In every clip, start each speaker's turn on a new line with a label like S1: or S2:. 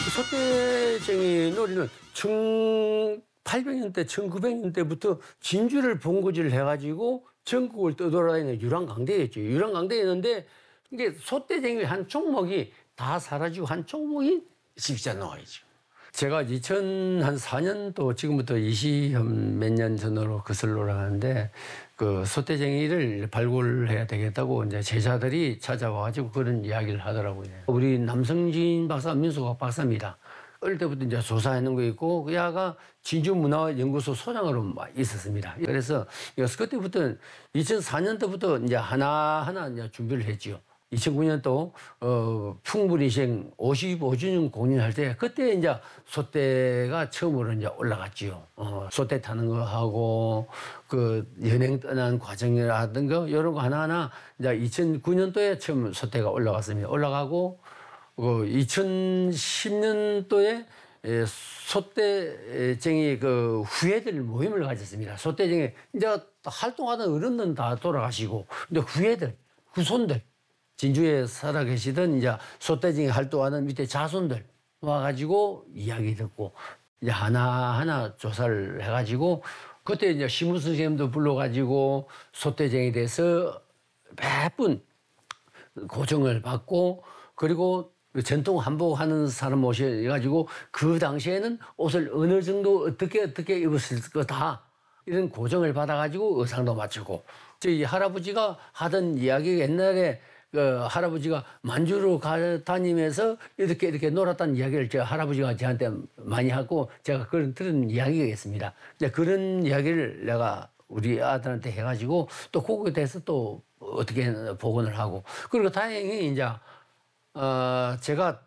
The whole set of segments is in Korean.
S1: 소떼쟁이 놀이는 1800년대, 1900년대부터 진주를 본거지를 해가지고 전국을 떠돌아다니는 유랑강대였죠. 유랑강대였는데 이게 소떼쟁이 한 종목이 다 사라지고 한 종목이 십자 노아이죠. 제가 2004년도 지금부터 20 몇 년 전으로 거슬러 가는데 그 소떼쟁이를 발굴해야 되겠다고 이제 제자들이 찾아와가지고 그런 이야기를 하더라고요. 우리 남성진 박사, 민수학 박사입니다. 어릴 때부터 이제 조사하는 거 있고 그 야가 진주문화연구소 소장으로 있었습니다. 그래서 그때부터 2004년도부터 이제 하나하나 이제 준비를 했지요. 2009년도 풍물인생 55주년 공연할 때 그때 이제 소떼가 처음으로 이제 올라갔지요. 소떼 타는 거 하고 그 연행 떠난 과정이라든가 이런 거 하나하나 이제 2009년도에 처음 소떼가 올라갔습니다. 올라가고 2010년도에 소떼쟁이 그 후예들 모임을 가졌습니다. 소떼쟁이 이제 활동하던 어른들은 다 돌아가시고 이제 후예들, 후손들 진주에 살아계시던 이제 소떼쟁이 활동하는 밑에 자손들 와가지고 이야기 듣고 이제 하나하나 조사를 해가지고 그때 이제 시무 선생님도 불러가지고 소떼쟁이에 대해서 몇 분 고정을 받고 그리고 전통 한복하는 사람 모셔가지고 그 당시에는 옷을 어느 정도 어떻게 입었을 거다 이런 고정을 받아가지고 의상도 맞추고 저희 할아버지가 하던 이야기 옛날에 그 할아버지가 만주로 다니면서 이렇게 놀았다는 이야기를 제가 할아버지가 저한테 많이 하고 제가 그런 들은 이야기가 있습니다. 그런 이야기를 내가 우리 아들한테 해가지고 또 그거에 대해서 또 어떻게 복원을 하고 그리고 다행히 이제 제가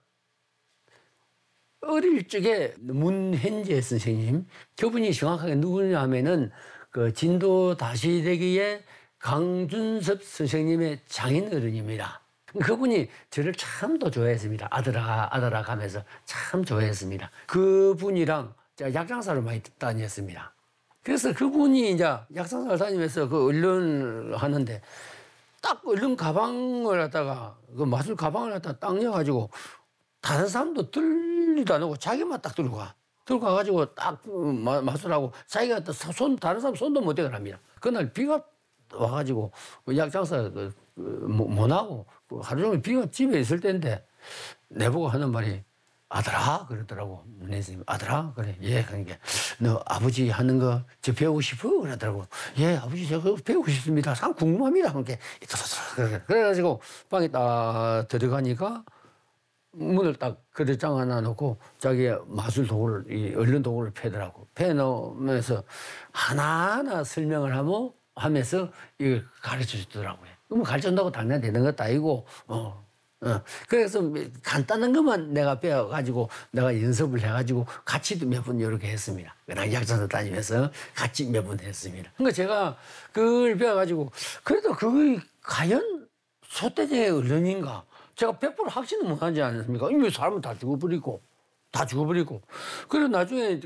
S1: 어릴 적에 문현재 선생님 그분이 정확하게 누구냐 하면은 그 진도 다시대기의 강준섭 선생님의 장인어른입니다. 그분이 저를 참 더 좋아했습니다. 아들아 가면서 참 좋아했습니다. 그분이랑 약장사를 많이 다녔습니다. 그래서 그분이 이제 약장사를 다니면서 그 언론을 하는데 딱 얼른 가방을 갖다가 그 마술 가방을 갖다가 딱 넣어가지고 다른 사람도 들리도 안 하고 자기만 딱 들고 가. 들고 가가지고 딱 마술하고 자기가 다른 사람 손도 못 대게 합니다. 그날 비가 와가지고 약장사 못 하고 하루 종일 비가 집에 있을 때인데 내보고 하는 말이 아들아 그러더라고. 네 선생님 아들아 그래 예 그러니까 너 아버지 하는 거 저 배우고 싶어 그러더라고. 예 아버지 제가 배우고 싶습니다. 참 궁금합니다. 그렇게 그래가지고 방에 딱 들어가니까 문을 딱 그릇장 하나 놓고 자기 마술 도구를 이 얼른 도구를 패더라고. 패 놓으면서 하나하나 설명을 하면서 이걸 가르쳐 주더라고요. 그럼 가르쳐준다고 당장 되는 것도 아니고 그래서 간단한 것만 내가 배워가지고 내가 연습을 해가지고 같이도 몇 번 이렇게 했습니다. 그냥 약장사 다니면서 같이 몇 번 했습니다. 그러니까 제가 그걸 배워가지고 그래도 그게 과연 소떼쟁이의 어른인가? 제가 100% 확신은 못하지 않습니까? 이미 사람은 다 죽어버리고. 그리고 나중에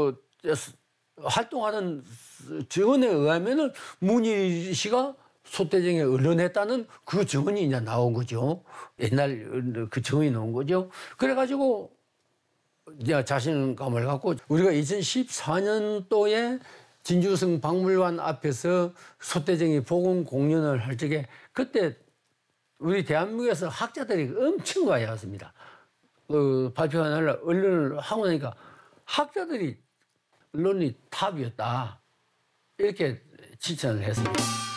S1: 활동하는 증언에 의하면은 문희 씨가 소떼쟁이에 언론했다는 그 증언이 이제 나온 거죠. 옛날 그 증언이 나온 거죠. 그래가지고 이제 자신감을 갖고 우리가 2014년도에 진주성 박물관 앞에서 소떼쟁이 복원 공연을 할 적에 그때 우리 대한민국에서 학자들이 엄청 많이 왔습니다. 발표하는 날 언론을 하고 나니까 학자들이 언론이 탑이었다. 이렇게 칭찬을 했습니다.